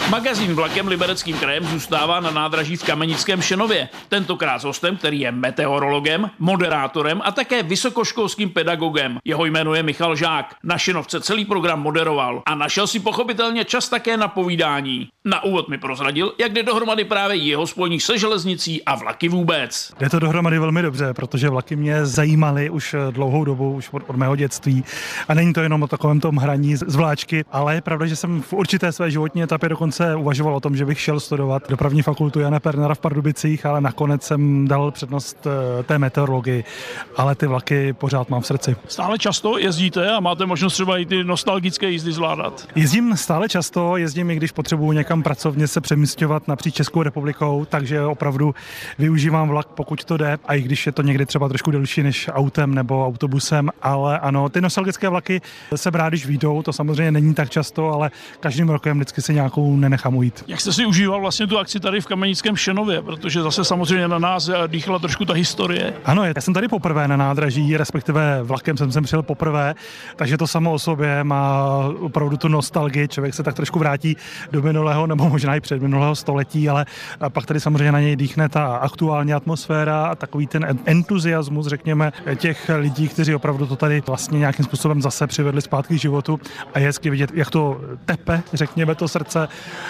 Magazín Vlakem Libereckým krajem zůstává na nádraží v Kamenickém Šenově. Tentokrát s hostem, který je meteorologem, moderátorem a také vysokoškolským pedagogem. Jeho jméno je Michal Žák. Na Šenovce celý program moderoval a našel si pochopitelně čas také na povídání. Na úvod mi prozradil, jak jde dohromady právě jeho spojení se železnicí a vlaky vůbec. Jde to dohromady velmi dobře, protože vlaky mě zajímaly už dlouhou dobu, už od mého dětství. A není to jenom o takovém tom hraní z vláčky, ale je pravda, že jsem v určité své životní etapě dokonce uvažoval o tom, že bych šel studovat dopravní fakultu Jana Pernera v Pardubicích, ale nakonec jsem dal přednost té meteorologii, ale ty vlaky pořád mám v srdci. Stále často jezdíte a máte možnost třeba i ty nostalgické jízdy zvládat? Jezdím stále často, jezdím i když potřebuji někam pracovně se přemísťovat napříč Českou republikou, takže opravdu využívám vlak, pokud to jde, a i když je to někdy třeba trošku delší než autem nebo autobusem, ale ano, ty nostalgické vlaky se rád, když vyjdou, to samozřejmě není tak často, ale každým rokem vždycky si nějakou nenechám ujít. Jak jste si užíval vlastně tu akci tady v Kamenickém Šenově, protože zase samozřejmě na nás dýchala trošku ta historie? Ano, já jsem tady poprvé na nádraží, respektive vlakem jsem sem přijel poprvé, takže to samo o sobě má opravdu tu nostalgii, člověk se tak trošku vrátí do minulého nebo možná i předminulého století, ale pak tady samozřejmě na něj dýchne ta aktuální atmosféra a takový ten entuziasmus, řekněme, těch lidí, kteří opravdu to tady vlastně nějakým způsobem zase přivedli zpátky k životu, a je hezky vidět, jak to tepe, řekněme, to srdce,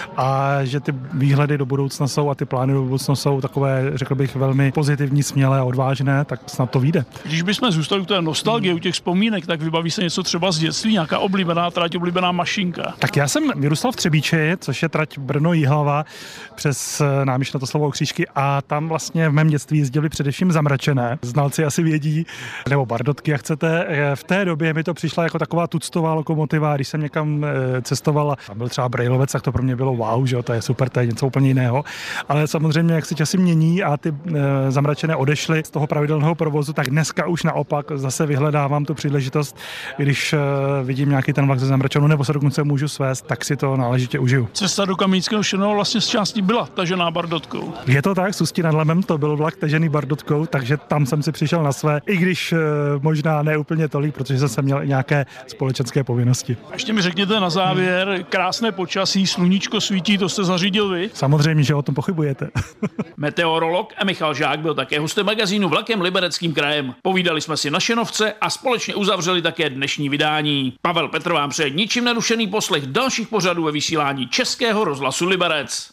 a že ty výhledy do budoucna jsou a ty plány do budoucna jsou takové, řekl bych, velmi pozitivní, smělé a odvážné, tak snad to vyjde. Když bychom zůstali u té nostalgie, u těch vzpomínek, tak vybaví se něco třeba z dětství, nějaká oblíbená trať, oblíbená mašinka? Tak já jsem vyrůstal v Třebíči, což je trať Brno-Jihlava přes náměšť na Toslovo Křížky, a tam vlastně v mém dětství jezdili především zamračené. Znalci asi vědí, nebo bardotky, jak chcete. V té době mi to přišla jako taková tuctová lokomotiva, když jsem někam cestoval a byl třeba Brejlovec, tak to pro mě bylo wow, že to je super, to je něco úplně jiného. Ale samozřejmě, jak se časy mění a ty zamračené odešly z toho pravidelného provozu, tak dneska už naopak zase vyhledávám tu příležitost, když vidím nějaký ten vlak ze zamračenou, nebo se dokonce můžu svést, tak si to náležitě užiju. Cesta do Kamenického Šenova vlastně z části byla tažená bardotkou. Je to tak, s Ústí nad Labem to byl vlak tažený bardotkou, takže tam jsem si přišel na své, i když možná ne úplně tolik, protože jsem měl i nějaké společenské povinnosti. Ještě mi řekněte na závěr, krásné počasí, sluníčko svítí, to jste zařídil vy? Samozřejmě, že o tom pochybujete. Meteorolog a Michal Žák byl také hostem magazínu Vlakem Libereckým krajem. Povídali jsme si na Šenovce a společně uzavřeli také dnešní vydání. Pavel Petr vám přeje ničím nerušený poslech dalších pořadů ve vysílání Českého rozhlasu Liberec.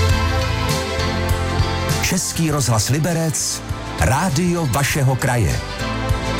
Český rozhlas Liberec, rádio vašeho kraje.